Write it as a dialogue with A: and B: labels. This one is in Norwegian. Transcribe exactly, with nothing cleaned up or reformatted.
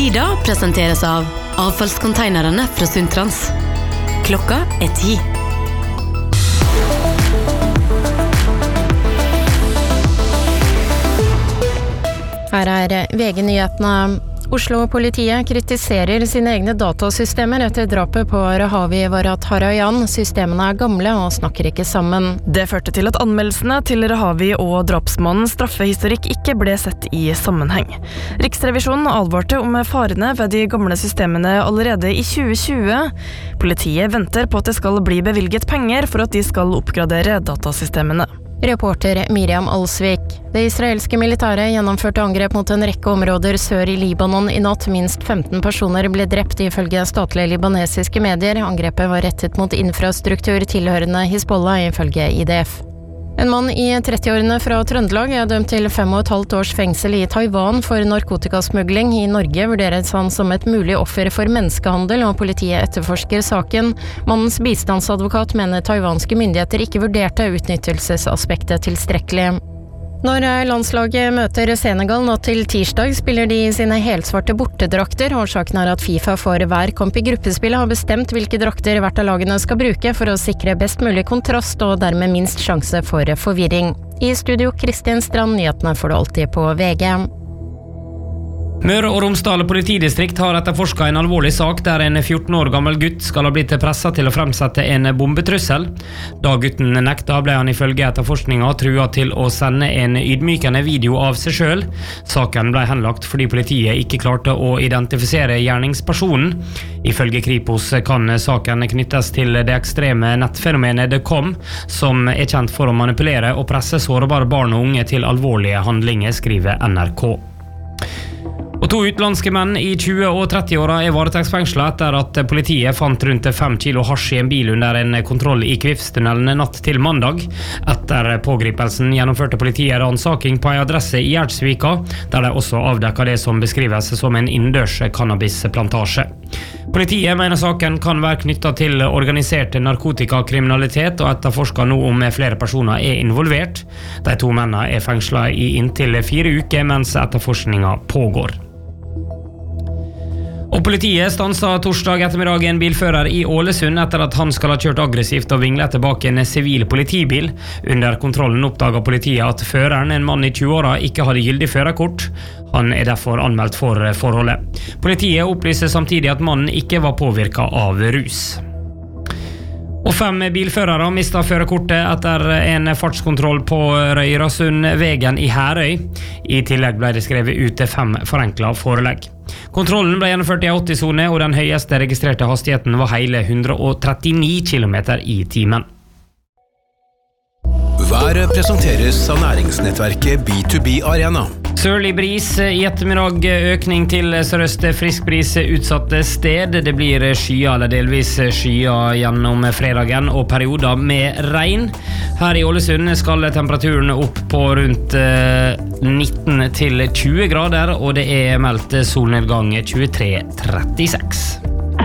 A: Sida presenteres av avfallskonteinerne fra Sundtrans. Klokka er ti.
B: Her er V G-nyhetene. Oslo-politiet kritiserer sine egne datasystemer etter drapet på Rahavi Varadharayan. Systemene er gamle og snakker ikke sammen.
C: Det førte til at anmeldelsene til Rahavi og drapsmannens straffehistorikk ikke ble sett i sammenheng. Riksrevisjonen advarte om farene ved de gamle systemene allerede i tjue tjue. Politiet venter på at det skal bli bevilget penger for at de skal oppgradere datasystemene.
B: Reporter Miriam Alsvik. Det israelske militæret gjennomførte angrep mot en rekke områder sør i Libanon i natt. Minst femten personer ble drept ifølge statlige libanesiske medier. Angrepet var rettet mot infrastruktur tilhørende Hizbollah ifølge I D F. En mann i trettiårene fra Trøndelag er dømt til fem og et halvt års fengsel i Taiwan for narkotikasmugling. I Norge vurderes han som et mulig offer for menneskehandel, og politiet etterforsker saken. Mannens bistandsadvokat mener taiwanske myndigheter ikke vurderte utnyttelsesaspektet tilstrekkelig. Når landslaget møter Senegal nå til tirsdag, spiller de i sine helsvarte bortedrakter. Årsaken er at FIFA for hver kamp i gruppespillet har bestemt hvilke drakter hvert av lagene skal bruke for å sikre best mulig kontrast og dermed minst sjanse for forvirring. I studio Kristin Strand, nyhetene får du alltid på V G.
D: Møre og Romsdal politidistrikt har etterforsket en alvorlig sak der en fjorten år gammel gutt skal ha blitt presset til å fremsette en bombetrussel. Da gutten nekta, ble han ifølge etterforskninga trua til å sende en ydmykende video av seg selv. Saken ble henlagt fordi politiet ikke klarte å identifisere gjerningspersonen. Ifølge Kripos kan saken knyttes til det ekstreme nettfenomenet The Com, som er kjent for å manipulere og presse sårbare barn og unge til alvorlige handlinger, skriver N R K. Og to utenlandske menn i tjue- og trettiåra er varetektsfengslet etter at politiet fant rundt fem kilo hasj i en bil under en kontroll i Kvifstunnelen natt til mandag. Etter pågripelsen gjennomførte politiet ransaking på en adresse i Gjerdsvika, der de også avdekket det som beskrives som en innendørs cannabisplantasje. Politiet mener saken kan være knyttet til organisert narkotikakriminalitet, og etterforsker nå om flere personer er involvert. De to mennene er fengslet i inntil fire uker mens etterforskningen pågår. Og politiet stanset torsdag ettermiddag en bilfører i Ålesund etter at han skal ha kjørt aggressivt og vinglet tilbake en sivil politibil. Under kontrollen oppdaget politiet at føreren, en mann i tjueåra, ikke hadde gyldig førerkort. Han er derfor anmeldt for forholdet. Politiet opplyser samtidig at mannen ikke var påvirket av rus. Og fem bilførere mistet førerkortet etter en fartskontroll på Røyrasundvegen i Herøy. I tillegg ble det skrevet ut fem forenklet forelegg. Kontrollen ble gjennomført i åtti-sone, og den høyeste registrerte hastigheten var hele hundre og trettini kilometer i timen.
E: Været presenteres av næringsnettverket B to B Arena.
D: Sørlig bris i ettermiddag, økning til sørøst, frisk bris utsatte sted. Det blir skyer eller delvis skyer gjennom fredagen og perioder med regn. Her i Ålesund skal temperaturen opp på rundt nitten til tjue grader, og det er meldt solnedgang tjuetre trettiseks.